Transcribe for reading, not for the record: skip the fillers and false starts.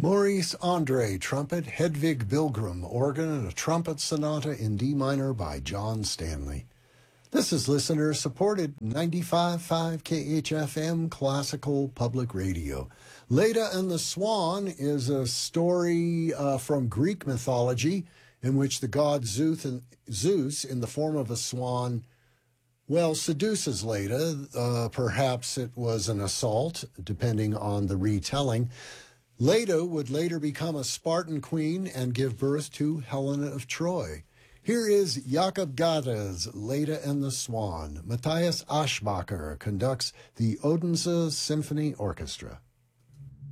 Maurice Andre, trumpet, Hedvig Bilgrim, organ, and a trumpet sonata in D minor by John Stanley. This is listener-supported 95.5 KHFM Classical Public Radio. Leda and the Swan is a story from Greek mythology in which the god Zeus, in the form of a swan, seduces Leda. Perhaps it was an assault, depending on the retelling. Leda would later become a Spartan queen and give birth to Helena of Troy. Here is Jakob Gade's Leda and the Swan. Matthias Aschbacher conducts the Odense Symphony Orchestra.